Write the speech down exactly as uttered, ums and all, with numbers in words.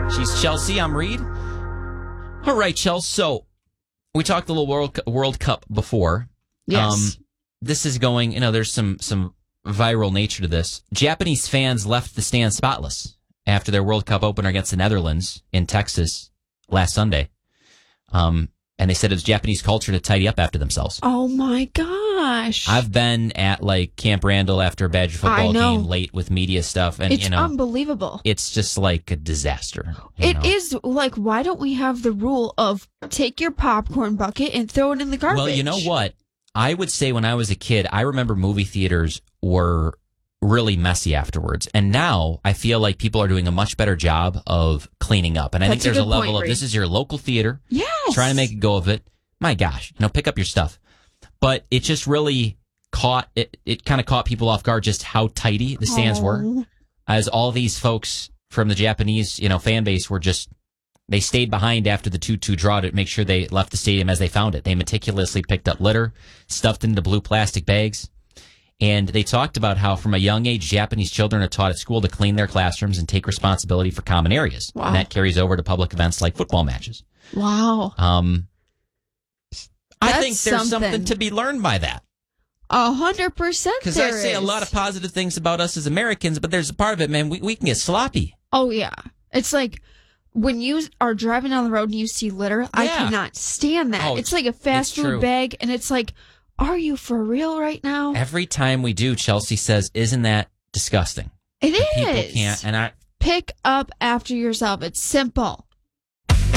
She's Chelsea. I'm Reed. All right, Chelsea. So we talked a little World World Cup before. Yes. Um, this is going, you know, there's some some viral nature to this. Japanese fans left the stand spotless after their World Cup opener against the Netherlands in Texas last Sunday. Um, and they said it was Japanese culture to tidy up after themselves. Oh, my gosh. I've been at, like, Camp Randall after a Badger football I know. game late with media stuff. And, it's you know, unbelievable. it's just like a disaster. It know? is, like, why don't we have the rule of take your popcorn bucket and throw it in the garbage? Well, you know what? I would say when I was a kid, I remember movie theaters were really messy afterwards. And now I feel like people are doing a much better job of cleaning up. And I That's think a there's a, good level point, of Reed. this is your local theater. Yes. Trying to make a go of it. My gosh, you know, pick up your stuff. But it just really caught, it, it kind of caught people off guard just how tidy the stands Oh. were. As all these folks from the Japanese, you know, fan base were just, they stayed behind after the two two draw to make sure they left the stadium as they found it. They meticulously picked up litter, stuffed into blue plastic bags. And they talked about how from a young age, Japanese children are taught at school to clean their classrooms and take responsibility for common areas. Wow. And that carries over to public events like football matches. Wow. Um, I That's think there's something. something. to be learned by that. A hundred percent Because I there say a is. lot of positive things about us as Americans, but there's a part of it, man, we, we can get sloppy. Oh, yeah. It's like when you are driving down the road and you see litter, I Yeah. cannot stand that. Oh, it's like a fast it's true. food bag, and it's like, are you for real right now? Every time we do, Chelsea says, isn't that disgusting? It And is. People can't, and I, Pick up after yourself. It's simple.